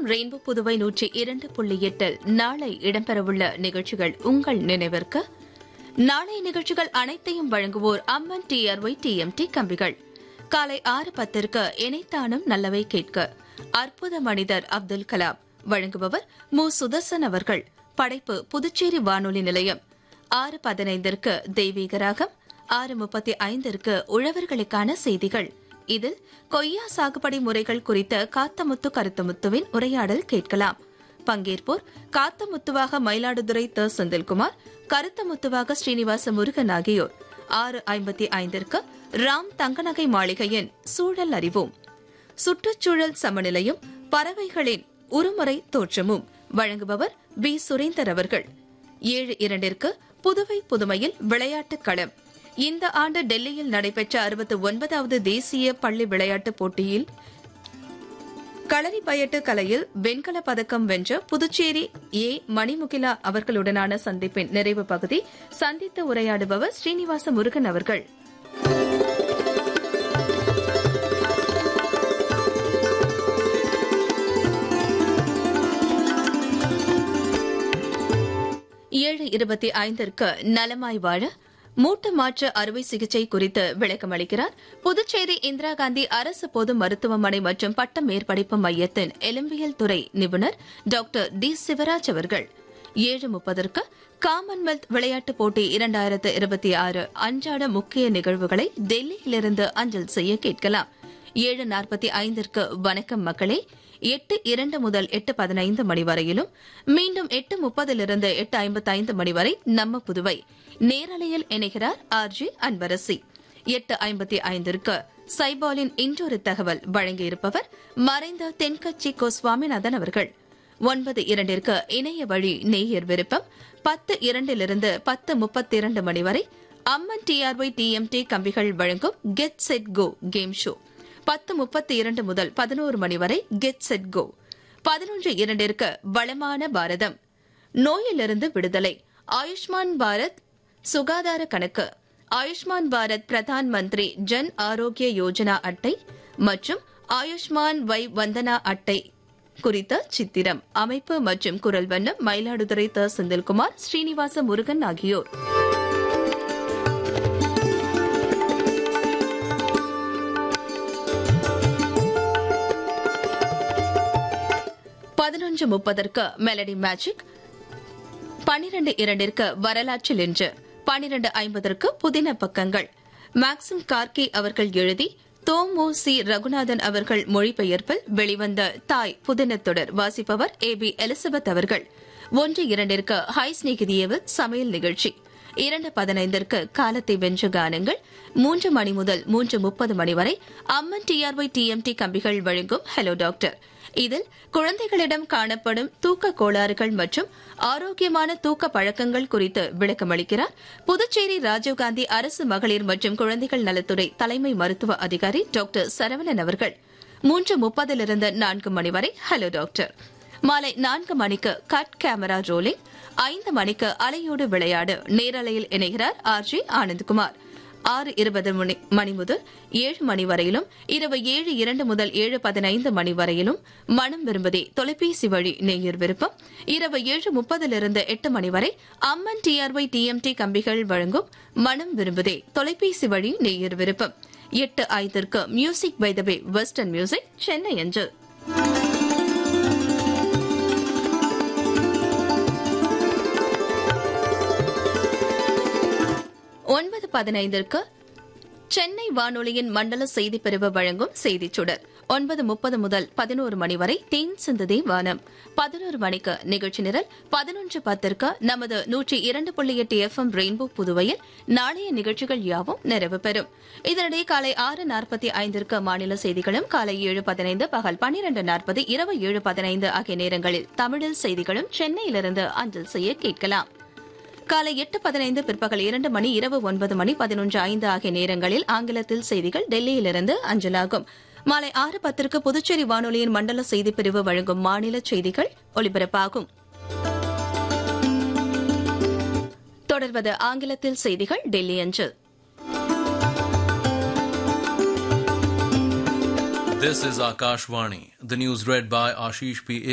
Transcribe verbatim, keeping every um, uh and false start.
FM rainbow Puduvai நூற்றி இரண்டு புள்ளி எட்டில் நாளை இடம்பெறவுள்ள நிகழ்ச்சிகள் உங்கள் நினைவிற்கு. நாளைய நிகழ்ச்சிகள் அனைத்தையும் வழங்குவோர் அம்மன் டிஆர்ஒய் டிஎம்டி கம்பிகள். காலை ஆறு பத்திற்கு இணைத்தானும் நல்லவை கேட்க அற்புத மனிதர் அப்துல் கலாம் வழங்குபவர் மு சுதர்சன் அவர்கள். படைப்பு புதுச்சேரி வானொலி நிலையம். ஆறு பதினைந்திற்கு தெய்வீக ராகம், ஆறு முப்பத்தி ஐந்திற்கு உழவர்களுக்கான செய்திகள். இதில் கொய்யா சாகுபடி முறைகள் குறித்த காத்தமுத்து கருத்தமுத்துவின் உரையாடல் கேட்கலாம். பங்கேற்போர் காத்தமுத்துவாக மயிலாடுதுறை த செந்தில்குமார், கருத்தமுத்துவாக ஸ்ரீனிவாச முருகன் ஆகியோர். ஆறு ஐம்பத்தி ஐந்திற்கு ராம் தங்கநகை மாளிகையின் சூழல் அறிவோம். சுற்றுச்சூழல் சமநிலையும் பறவைகளின் உருமுறை தோற்றமும் வழங்குபவர் பி சுரேந்தர் அவர்கள். ஏழு இரண்டிற்கு புதுவை புதுமையில் விளையாட்டுக் களம். இந்த ஆண்டு டெல்லியில் நடைபெற்ற அறுபத்தி ஒன்பதாவது தேசிய பள்ளி விளையாட்டுப் போட்டியில் களரிப்பயட்டு கலையில் வெண்கலப் பதக்கம் வென்ற புதுச்சேரி ஏ மணிமுகிலா அவர்களுடனான சந்திப்பின் நிறைவு பகுதி. சந்தித்து உரையாடுபவர் ஸ்ரீனிவாச முருகன் அவர்கள். ஏழு இருபத்தி ஐந்திற்கு நலமாய் வாழ மூட்டு மாற்று அறுவை சிகிச்சை குறித்து விளக்கமளிக்கிறார் புதுச்சேரி இந்திரா காந்தி அரசு பொது மருத்துவமனை மற்றும் பட்ட மேற்படிப்பு மையத்தின் எலும்பியல் துறை நிபுணர் டாக்டர் டி சிவராஜ் அவர்கள். ஏழு முப்பதற்கு காமன்வெல்த் விளையாட்டுப் போட்டி இரண்டாயிரத்து இருபத்தி ஆறு அன்றாட முக்கிய நிகழ்வுகளை டெல்லியிலிருந்து அஞ்சல் செய்ய கேட்கலாம். ஏழு நாற்பத்தி ஐந்திற்கு வணக்கம் மக்களே. எட்டு இரண்டு முதல் எட்டு பதினைந்து மணி வரையிலும், மீண்டும் எட்டு முப்பதிலிருந்து எட்டு ஐம்பத்தைந்து மணி வரை நம்ம புதுவை நேரலையில் இணைகிறார் ஆர் ஜே அன்பரசி. எட்டு ஐம்பத்தி ஐந்திற்கு சைபாலின் இன்றொரு தகவல் வழங்கியிருப்பவர் மறைந்த தென்கட்சி கோ சுவாமிநாதன் அவர்கள். ஒன்பது இரண்டிற்கு இணைய வழி நேயர் விருப்பம். பத்து இரண்டிலிருந்து பத்து முப்பத்தி இரண்டு மணி வரை அம்மன் டிஆர்ஒய் டிஎம்டி கம்பிகள் வழங்கும் get set go game show. பத்து முப்பத்தி இரண்டு முதல் பதினோரு மணி வரை கெட் செட் கோ. பதினொன்று இரண்டிற்கு வளமான பாரதம், நோயிலிருந்து விடுதலை, ஆயுஷ்மான் பாரத் சுகாதார கணக்கு, ஆயுஷ்மான் பாரத் பிரதான் மந்திரி ஜன் ஆரோக்கிய யோஜனா அட்டை மற்றும் ஆயுஷ்மான் வை வந்தனா அட்டை குறித்த சித்திரம். அமைப்பு மற்றும் குரல் வண்ணம் மயிலாடுதுறை த செந்தில்குமார், ஸ்ரீனிவாச முருகன் ஆகியோர். பதினொன்று முப்பதற்கு மெலடி மேஜிக். பனிரண்டு இரண்டிற்கு வரலாற்றில் இன்று. பனிரண்டு ஐம்பதற்கு புதின பக்கங்கள். மேக்சிம் கார்கி அவர்கள் எழுதி தோமு சி ரகுநாதன் அவர்கள் மொழிபெயர்ப்பில் வெளிவந்த தாய் புதின தொடர் வாசிப்பவர் ஏ பி எலிசபெத் அவர்கள். ஒன்று இரண்டிற்கு ஹை ஸ்நேகிதியவில் சமையல் நிகழ்ச்சி. இரண்டு பதினைந்திற்கு காலத்தை வென்ற கானங்கள். மூன்று மணி முதல் மூன்று முப்பது மணி வரை அம்மன் டிஆர்ஒய் டிஎம்டி கம்பிகள் வழங்கும் ஹலோ டாக்டர். இதில் குழந்தைகளிடம் காணப்படும் தூக்க கோளாறுகள் மற்றும் ஆரோக்கியமான தூக்க பழக்கங்கள் குறித்து விளக்கமளிக்கிறார் புதுச்சேரி ராஜீவ்காந்தி அரசு மகளிர் மற்றும் குழந்தைகள் நலத்துறை தலைமை மருத்துவ அதிகாரி டாக்டர் சரவணன் அவர்கள். மூன்று முப்பதிலிருந்து நான்கு மணி வரை ஹலோ டாக்டர். மாலை நான்கு மணிக்கு கட் கேமரா ரோலிங். ஐந்து மணிக்கு அலையோடு விளையாடு நேரலையில் இணைகிறார் ஆர் ஜே ஆனந்த்குமார். ஆறு இருபது மணி முதல் ஏழு மணி வரையிலும், இரவு ஏழு இரண்டு முதல் ஏழு பதினைந்து மணி வரையிலும் மனம் விரும்பதே தொலைபேசி வழி நேயர் விருப்பம். இரவு ஏழு முப்பதிலிருந்து எட்டு மணி வரை அம்மன் டிஆர்ஒய் டிஎம்டி கம்பிகள் வழங்கும் மனம் விரும்பதே தொலைபேசி வழி நேயர் விருப்பம். எட்டு ஐந்திற்கு music by the way western music Chennai என்று. ஒன்பது பதினைந்திற்கு சென்னை வானொலியின் மண்டல செய்திப் பிரிவு வழங்கும் செய்திச் சுடர். ஒன்பது முப்பது முதல் பதினோரு மணி வரை தேன் சிந்ததே வானம். பதினோரு மணிக்கு நிகழ்ச்சி நிரல். பதினொன்று பத்திற்கு நமது நூற்றி இரண்டு புள்ளி எட்டு எஃப்எம் ரெயின்போ புதுவையில் நாளைய நிகழ்ச்சிகள் யாவும் நிறைவு பெறும். இதனிடையே காலை ஆறு நாற்பத்தி ஐந்திற்கு மாநில செய்திகளும், காலை ஏழு பதினைந்து, பகல் பன்னிரண்டு நாற்பது, இரவு ஏழு பதினைந்து ஆகிய நேரங்களில் தமிழில் செய்திகளும் சென்னையிலிருந்து அஞ்சல் செய்ய கேட்கலாம். காலை எட்டு பதினைந்து, பிற்பகல் இரண்டு மணி, இரவு ஒன்பது மணி, பதினொன்று ஐந்து ஆகிய நேரங்களில் ஆங்கிலத்தில் செய்திகள் டெல்லியிலிருந்து அஞ்சலாகும். மாலை ஆறு பத்திற்கு புதுச்சேரி வானொலியின் மண்டல செய்திப் பிரிவு வழங்கும் மாநில செய்திகள் ஒலிபரப்பாகும். தொடர்வது ஆங்கிலத்தில் செய்திகள் டெல்லி அஞ்சல். This is Akashvani. The news read by Ashish P.